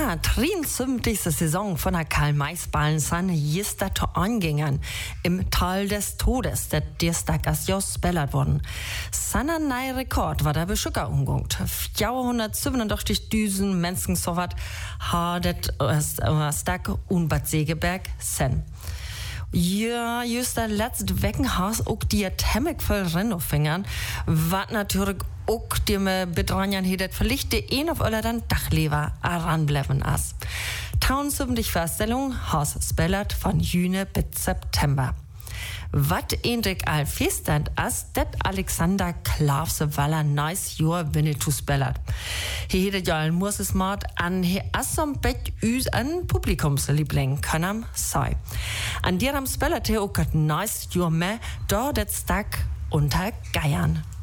Ja, 73. Saison von der Karl-Mays-Ballen sind gestern angingen im Tal des Todes, der Dienstag als Jahr spellert worden. Sanner neuer Rekord war der Beschücker umgegangen. 487.000 Menschen so was hat das Tag und Bad Segeberg sen. Ja, just der letzte Wecken hast auch die Temmig voll Rennofingern, was natürlich auch die Bedranjan hier vielleicht die ein auf alle dann Dachleber heranbleiben ist. 73 Vorstellungen hast spellert von Juni bis September. Was endlich all feststand ist, dass Alexander Klavse Waller nice Jahr Winnetou spellert. Hier hätte ja ein Mursesmord an hier assam Bett üs an Publikumsliebling können sei. An deren spellert er auch nice Jahr mehr, da das Tag unter Geiern.